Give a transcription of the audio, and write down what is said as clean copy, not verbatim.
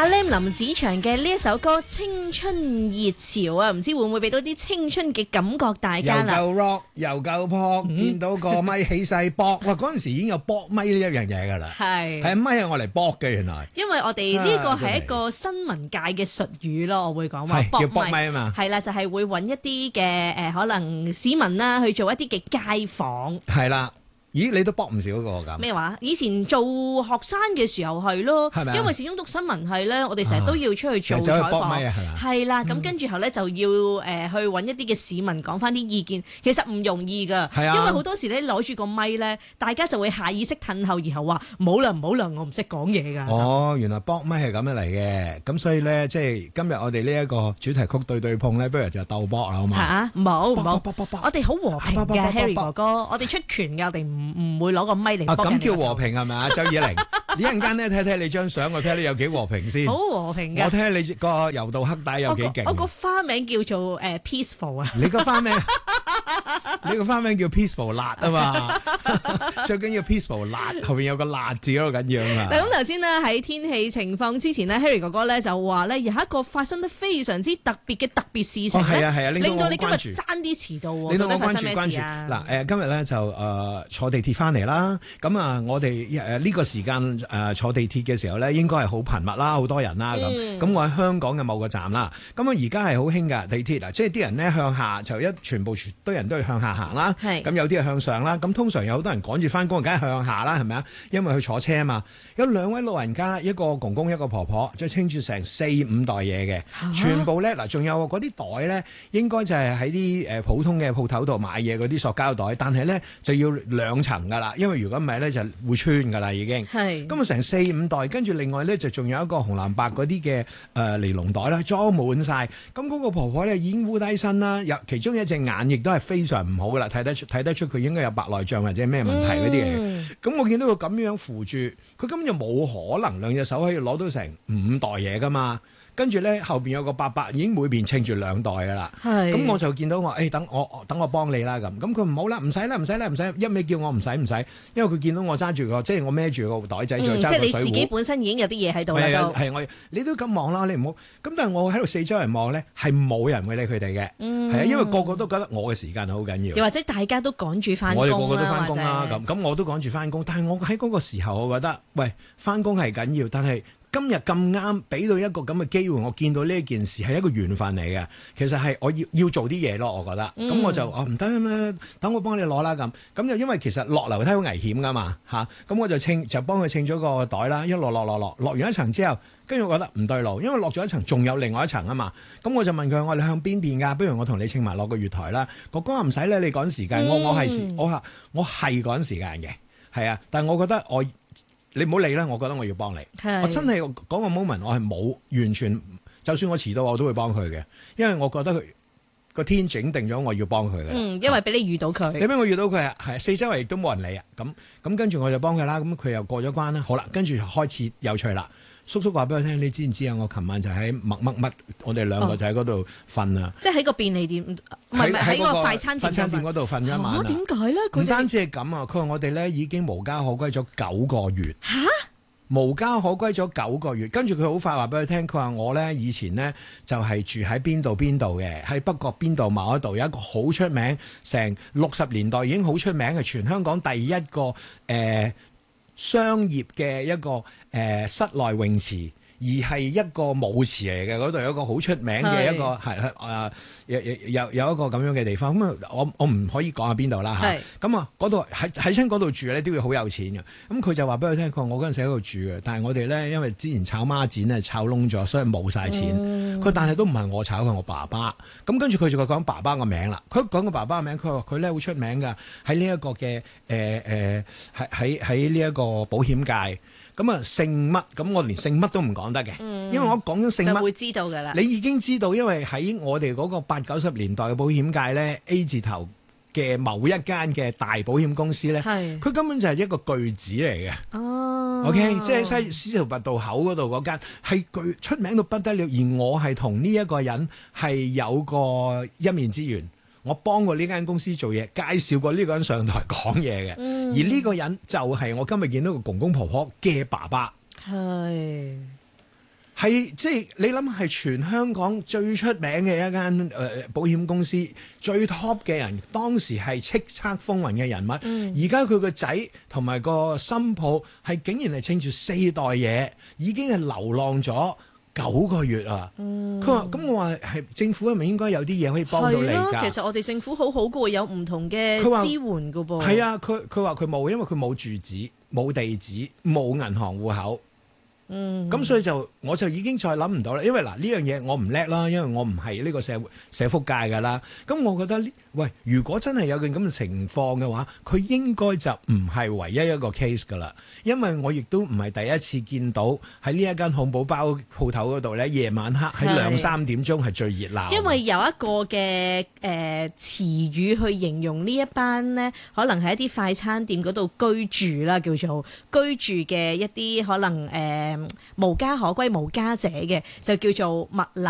阿 Lam 林子祥嘅呢一首歌《青春熱潮》啊，唔知會唔會俾到啲青春嘅感覺大家啦？ 又夠 rock 又夠 pop，見到個咪起勢搏，哇！嗰陣時已經有搏咪呢一樣嘢㗎啦。係咪係我嚟搏嘅原來。 因為我哋呢個係一個新聞界嘅術語咯，我會講話叫搏咪啊嘛。 係啦，就係會揾一啲嘅可能市民啦去做一啲嘅街訪。 係啦。咦，你都搏唔少個咁？ 咩話？以前做學生嘅時候係咯，因為始終讀新聞係咧，我哋成日都要出去做採訪，係啦。咁跟住後咧就要去揾一啲嘅市民講翻啲意見，其實唔容易㗎，因為好多時咧攞住個咪咧，大家就會下意識褪後，然後話唔好啦，我唔識講嘢㗎。 哦，原來搏咪係咁樣嚟嘅，咁所以咧即係今日我哋呢一個主題曲對碰咧，不如就鬥搏啦，好嘛？ 嚇，冇，我哋好和平嘅 Harry 哥哥，我哋出拳㗎，我哋唔會攞個咪嚟搏人。 咁叫和平係咪啊？周以玲，呢陣間咧睇睇你張相，我睇下你有幾和平先。 好和平嘅。 我睇下你個柔道黑帶有幾勁。 我個花名叫做Peaceful 啊。 你個花名？你個花名叫 Peaceful 辣啊嘛，最緊要 Peaceful 辣，後邊有個辣字嗰個緊要啊嘛。 咁頭先呢，喺天氣情況之前呢 Harry 哥哥咧就話咧有一個發生得非常之特別嘅特別事情咧，令到你今日爭啲遲到喎。 令到我關注嗱今日咧就坐地鐵翻嚟啦。咁啊，我哋呢個時間坐地鐵嘅時候咧，應該係好頻密啦，好多人啦咁。咁我喺香港嘅某個站啦。咁啊，而家係好興㗎地鐵啊，即係啲人咧向下就全部堆人都係向下行啦。咁有啲係向上啦。咁通常有好多人趕住翻工，梗係向下啦，係咪啊？因為去坐車啊嘛。有兩位老人家，一個公公一個婆婆，即係稱住成4-5袋嘢嘅，全部咧嗱，仲有嗰啲袋咧，應該就係喺啲普通嘅鋪頭度買嘢嗰啲塑膠袋，但係咧就要2層㗎啦，因為如果唔係咧就會穿㗎啦已經。咁啊成4-5袋，跟住另外咧就仲有一個紅藍白嗰啲嘅尼龍袋啦，裝滿晒。咁嗰個婆婆咧已經烏低身啦，其中一隻眼亦都係非常唔好㗎啦，睇得出佢應該有白內障或者咩問題嗰啲嘢。咁我見到佢咁樣扶住，佢根本就冇可能兩隻手可以攞到成5袋嘢㗎嘛。跟住咧後邊有個伯伯已經每邊稱住2袋㗎啦。咁我就見到我等我幫你啦咁。咁佢唔好啦，唔使啦，一味叫我唔使，因為佢見到我揸住即係我孭住個袋仔再揸個水壺。 即係你自己本身已經有啲嘢喺度啦都。 係你都咁望啦，你唔好。咁但係我喺度四周人望咧，係冇人會理佢哋嘅。係啊，因為個個都覺得我嘅時間好緊要。 又或者大家都趕住翻工啦， 我哋個個都翻工啦咁我都趕住翻工。但係我喺嗰個時候，我覺得喂翻工係緊要，但係今日咁啱俾到一個咁嘅機會，我見到呢件事係一個緣分嚟嘅。其實係我要做啲嘢咯，我覺得。咁我就唔得咩？等我幫你攞啦咁。咁就因為其實落樓梯好危險噶嘛嚇。咁我就幫佢稱咗個袋啦。一落完一層之後，跟住我覺得唔對路，因為落咗一層仲有另外一層啊嘛。咁我就問佢：我哋向邊邊㗎？不如我同你稱埋落個月台啦。哥哥話唔使咧，你趕時間。我係趕時間嘅，係啊。但係我覺得你唔好理啦，我覺得我要幫你。我真係講個 moment，我係冇完全，就算我遲到我都會幫佢嘅，因為我覺得佢個天整定咗我要幫佢嘅。 因為俾你遇到佢， 你俾我遇到佢係四周圍亦都冇人理啊。咁跟住我就幫佢啦。咁佢又過咗關啦。好啦，跟住開始有趣啦。叔叔話俾我聽，你知唔知啊？我琴晚就喺乜，我哋兩個就喺嗰度瞓啊。 即係喺個便利店，唔係喺個快餐店嗰度瞓咗一晚。 點解咧？ 唔單止係咁啊，佢話我哋咧已經無家可歸咗9個月。 嚇！ 無家可歸咗9個月，跟住佢好快話俾佢聽，佢話我咧以前咧就係住喺邊度嘅，喺北角邊度某一度有一個好出名，成60年代已經好出名嘅全香港第一個商業嘅一個室內泳池，而係一個舞池嚟嘅，嗰度有一個好出名嘅一個有一個咁樣嘅地方。咁我唔可以講下邊度啦嚇。咁啊嗰度喺親嗰度住咧都要好有錢嘅。咁佢就話俾佢聽，佢話我嗰陣時喺度住嘅，但係我哋咧因為之前炒孖展咧炒窿咗，所以冇晒錢。佢但係都唔係我炒嘅，我爸爸。咁跟住佢就講爸爸個名啦。佢講個爸爸個名，佢話佢咧好出名㗎，喺呢一個嘅喺呢一個保險界。咁啊姓乜？咁我連姓乜都唔講得嘅，因為我講咗姓乜， 就會知道㗎啦。 你已經知道，因為喺我哋嗰個80-90年代嘅保險界咧 ，A 字頭嘅某一間嘅大保險公司咧，佢根本就係一個巨子嚟嘅。OK， 即係喺司徒拔道口嗰度嗰間係巨出名到不得了，而我係同呢一個人係有個一面之緣。我幫過呢間公司做嘢，介紹過呢個人上台講嘢嘅，而呢個人就係我今日見到個公公婆婆嘅爸爸。係係即係你諗係全香港最出名嘅一間保險公司最 top 嘅人，當時係叱咤風雲嘅人物。而家佢個仔同埋個新抱係竟然係稱住4代嘢，已經係流浪咗9個月啊！佢話咁，我話係政府係咪應該有啲嘢可以幫到你㗎？ 其實我哋政府好好嘅，有唔同嘅支援㗎噃。 係啊，佢話佢冇，因為佢冇住址、冇地址、冇銀行戶口。咁所以我就已經再諗唔到啦，因為嗱呢樣嘢我唔叻啦，因為我唔係呢個社福界㗎啦。咁我覺得喂，如果真係有件咁嘅情況嘅話，佢應該就唔係唯一一個 case 㗎啦。因為我亦都唔係第一次見到喺呢一間漢堡包鋪頭嗰度咧，夜晚黑喺2、3點鐘係最熱鬧。 因為有一個嘅詞語去形容呢一班呢，可能係一啲快餐店嗰度居住啦，叫做居住嘅一啲可能無家可歸無家者嘅，就叫做麥難